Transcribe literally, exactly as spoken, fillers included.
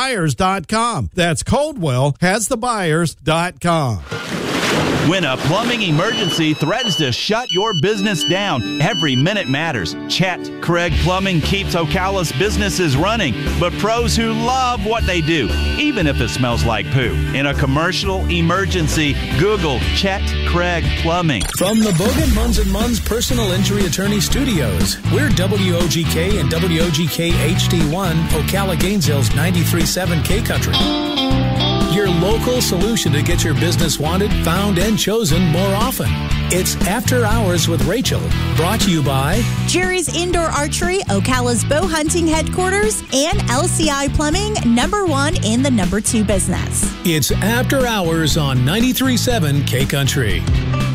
buyers dot com. That's Coldwell has the buyers dot com. When a plumbing emergency threatens to shut your business down, every minute matters. Chet Craig Plumbing keeps Ocala's businesses running, but pros who love what they do, even if it smells like poo. In a commercial emergency, Google Chet Craig Plumbing. From the Bogan Munz and Munz Personal Injury Attorney Studios, we're W O G K and W O G K H D one, Ocala Gainesville's ninety-three point seven K Country. Your local solution to get your business wanted, found, and chosen more often. It's After Hours with Rachel, brought to you by Jerry's Indoor Archery, Ocala's bow hunting headquarters, and L C I Plumbing, number one in the number two business. It's After Hours on ninety-three point seven K Country.